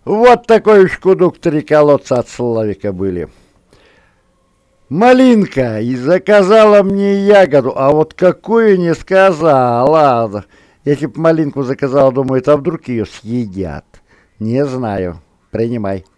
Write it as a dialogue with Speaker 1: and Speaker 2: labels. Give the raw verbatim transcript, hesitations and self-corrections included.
Speaker 1: Вот такой шкудук три колодца от Славика были. Малинка и заказала мне ягоду, а вот какую не сказала. Если б малинку заказала, думает, а вдруг ее съедят. Не знаю. Принимай.